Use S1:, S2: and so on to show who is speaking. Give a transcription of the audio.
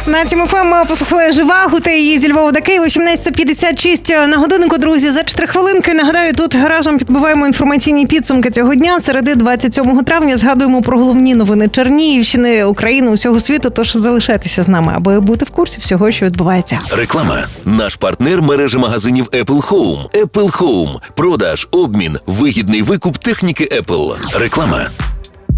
S1: На Тім ФМ послухали Живагу та її зі Львова до Києва. 17:56 на годиннику, друзі. За 4 хвилинки, нагадаю, тут разом підбиваємо інформаційні підсумки цього дня. Середи 27 травня згадуємо про головні новини Чернігівщини, України, усього світу. Тож залишайтеся з нами, аби бути в курсі всього, що відбувається.
S2: Реклама. Наш партнер – мережа магазинів Apple Home. Apple Home. Продаж, обмін, вигідний викуп техніки Apple. Реклама.